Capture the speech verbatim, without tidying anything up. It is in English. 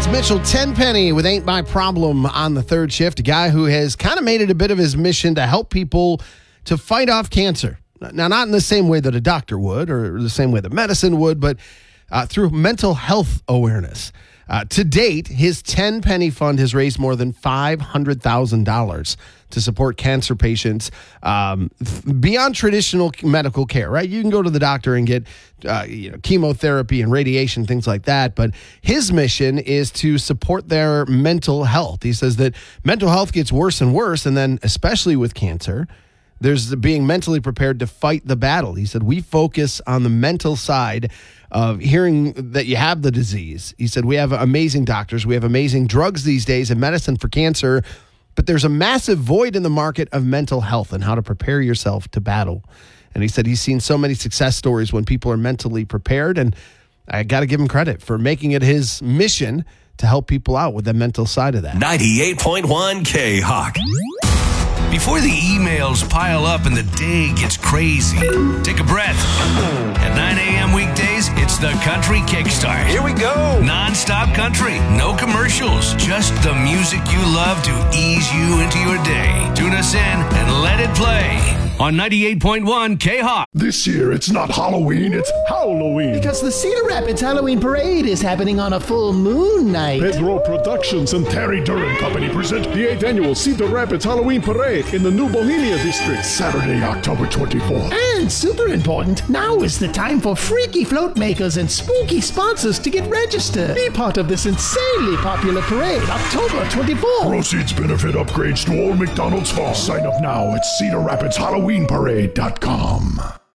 Mitchell Tenpenny with Ain't My Problem on the third shift, a guy who has kind of made it a bit of his mission to help people to fight off cancer. Now, not in the same way that a doctor would or the same way that medicine would, but uh, through mental health awareness. Uh, to date, his Tenpenny Fund has raised more than five hundred thousand dollars to support cancer patients um, beyond traditional medical care, right? You can go to the doctor and get uh, you know, chemotherapy and radiation, things like that. But his mission is to support their mental health. He says that mental health gets worse and worse, and then especially with cancer, there's the being mentally prepared to fight the battle. He said, we focus on the mental side of hearing that you have the disease. He said, we have amazing doctors. We have amazing drugs these days and medicine for cancer, but there's a massive void in the market of mental health and how to prepare yourself to battle. And he said he's seen so many success stories when people are mentally prepared, and I got to give him credit for making it his mission to help people out with the mental side of that. ninety-eight point one K-Hawk. Before the emails pile up and the day gets crazy, take a breath. At nine a.m. weekdays, it's the Country Kickstart. Here we go. Non-stop country, no commercials, just the music you love to ease you into your day. Tune us in and let it play on ninety-eight point one K-Hawk. This year, it's not Halloween, it's Halloween. Because the Cedar Rapids Halloween Parade is happening on a full moon night. Pedro Productions and Terry Duran Company present the eighth annual Cedar Rapids Halloween Parade in the New Bohemia District, Saturday, October twenty-fourth. And super important, now is the time for freaky float makers and spooky sponsors to get registered. Be part of this insanely popular parade, October twenty-fourth. Proceeds benefit upgrades to Old McDonald's Farm. Sign up now at Cedar Rapids Halloween Parade dot com.